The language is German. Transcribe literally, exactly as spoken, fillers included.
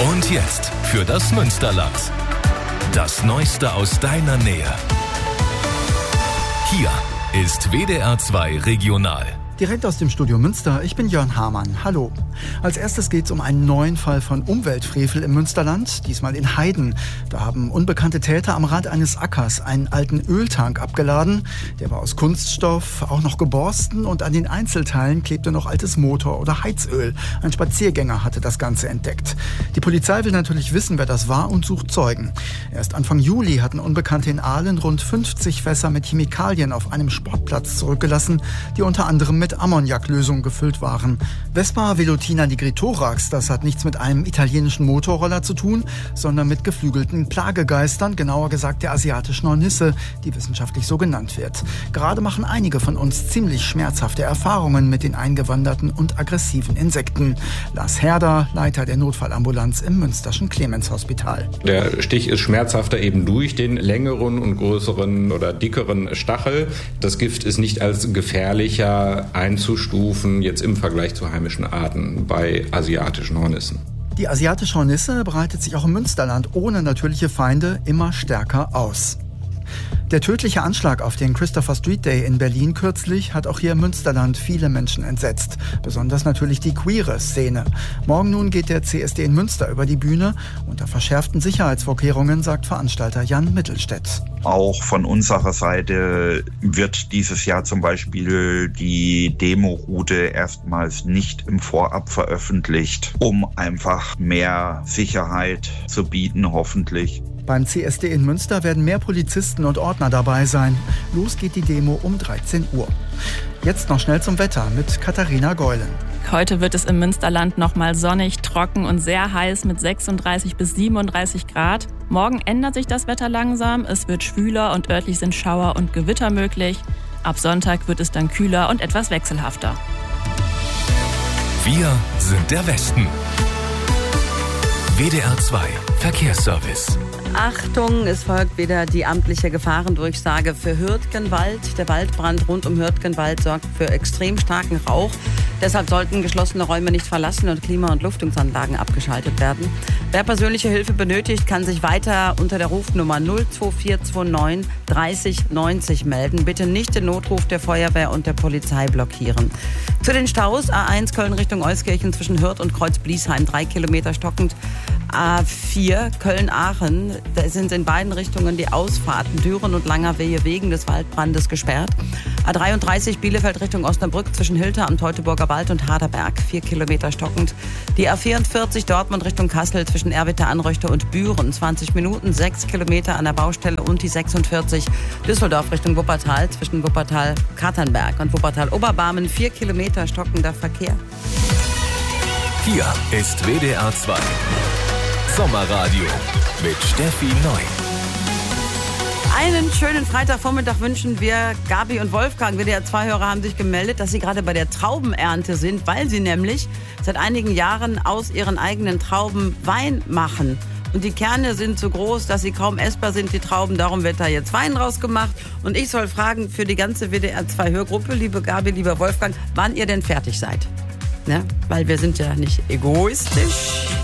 Und jetzt für das Münsterland. Das Neueste aus deiner Nähe. Hier ist W D R zwei Regional. Direkt aus dem Studio Münster, ich bin Jörn Hamann. Hallo. Als erstes geht es um einen neuen Fall von Umweltfrevel im Münsterland, diesmal in Heiden. Da haben unbekannte Täter am Rand eines Ackers einen alten Öltank abgeladen. Der war aus Kunststoff, auch noch geborsten, und an den Einzelteilen klebte noch altes Motor- oder Heizöl. Ein Spaziergänger hatte das Ganze entdeckt. Die Polizei will natürlich wissen, wer das war, und sucht Zeugen. Erst Anfang Juli hatten Unbekannte in Aalen rund fünfzig Fässer mit Chemikalien auf einem Sportplatz zurückgelassen, die unter anderem mit Ammoniaklösung gefüllt waren. Vespa Velotina nigritorax, das hat nichts mit einem italienischen Motorroller zu tun, sondern mit geflügelten Plagegeistern, genauer gesagt der asiatischen Hornisse, die wissenschaftlich so genannt wird. Gerade machen einige von uns ziemlich schmerzhafte Erfahrungen mit den eingewanderten und aggressiven Insekten. Lars Herder, Leiter der Notfallambulanz im Münsterschen Clemens-Hospital. Der Stich ist schmerzhafter eben durch den längeren und größeren oder dickeren Stachel. Das Gift ist nicht als gefährlicher einzustufen, jetzt im Vergleich zu heimischen Arten bei asiatischen Hornissen. Die asiatische Hornisse breitet sich auch im Münsterland ohne natürliche Feinde immer stärker aus. Der tödliche Anschlag auf den Christopher Street Day in Berlin kürzlich hat auch hier im Münsterland viele Menschen entsetzt. Besonders natürlich die queere Szene. Morgen nun geht der C S D in Münster über die Bühne. Unter verschärften Sicherheitsvorkehrungen, sagt Veranstalter Jan Mittelstädt. Auch von unserer Seite wird dieses Jahr zum Beispiel die Demo-Route erstmals nicht im Vorab veröffentlicht, um einfach mehr Sicherheit zu bieten, hoffentlich. Beim C S D in Münster werden mehr Polizisten und Ordner dabei sein. Los geht die Demo um dreizehn Uhr. Jetzt noch schnell zum Wetter mit Katharina Geulen. Heute wird es im Münsterland nochmal sonnig, trocken und sehr heiß mit sechsunddreißig bis siebenunddreißig Grad. Morgen ändert sich das Wetter langsam. Es wird schwüler und örtlich sind Schauer und Gewitter möglich. Ab Sonntag wird es dann kühler und etwas wechselhafter. Wir sind der Westen. W D R zwei Verkehrsservice. Achtung, es folgt wieder die amtliche Gefahrendurchsage für Hürtgenwald. Der Waldbrand rund um Hürtgenwald sorgt für extrem starken Rauch. Deshalb sollten geschlossene Räume nicht verlassen und Klima- und Lüftungsanlagen abgeschaltet werden. Wer persönliche Hilfe benötigt, kann sich weiter unter der Rufnummer null zwei vier zwei neun dreißig neunzig melden. Bitte nicht den Notruf der Feuerwehr und der Polizei blockieren. Zu den Staus: A eins Köln Richtung Euskirchen zwischen Hürth und Kreuz-Bliesheim, drei Kilometer stockend. A vier Köln-Aachen, da sind in beiden Richtungen die Ausfahrten Düren und Langerwehe wegen des Waldbrandes gesperrt. A dreiunddreißig Bielefeld Richtung Osnabrück zwischen Hilter am Teutoburger Wald und Harderberg, vier Kilometer stockend. Die A vierundvierzig Dortmund Richtung Kassel zwischen Erwitter Anröchte und Büren, zwanzig Minuten, sechs Kilometer an der Baustelle. Und die sechsundvierzig Düsseldorf Richtung Wuppertal zwischen Wuppertal-Katernberg und Wuppertal-Oberbarmen, vier Kilometer stockender Verkehr. Hier ist W D R zwei Sommerradio mit Steffi Neu. Einen schönen Freitagvormittag wünschen wir. Gabi und Wolfgang, W D R zwei Hörer, haben sich gemeldet, dass sie gerade bei der Traubenernte sind, weil sie nämlich seit einigen Jahren aus ihren eigenen Trauben Wein machen. Und die Kerne sind so groß, dass sie kaum essbar sind, die Trauben. Darum wird da jetzt Wein draus gemacht. Und ich soll fragen für die ganze W D R zwei Hörgruppe, liebe Gabi, lieber Wolfgang, wann ihr denn fertig seid. Ne? Weil wir sind ja nicht egoistisch.